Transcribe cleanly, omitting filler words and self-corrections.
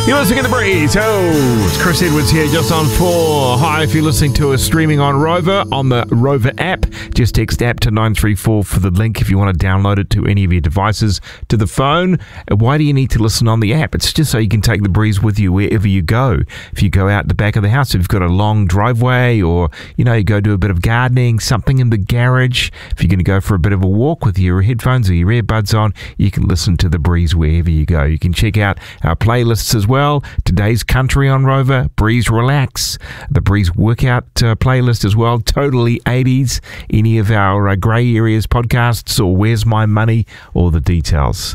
You're listening to The Breeze. Oh, it's Chris Edwards here, just on 4. Hi, if you're listening to us streaming on Rover, on the Rover app, just text app to 934 for the link if you want to download it to any of your devices to the phone. Why do you need to listen on the app? It's just so you can take The Breeze with you wherever you go. If you go out the back of the house, if you've got a long driveway, or, you go do a bit of gardening, something in the garage, if you're going to go for a bit of a walk with your headphones or your earbuds on, you can listen to The Breeze wherever you go. You can check out our playlists as well. Today's country on Rover, Breeze Relax, the Breeze Workout playlist as well, totally 80s, any of our Grey Areas podcasts, or Where's My Money, all the details.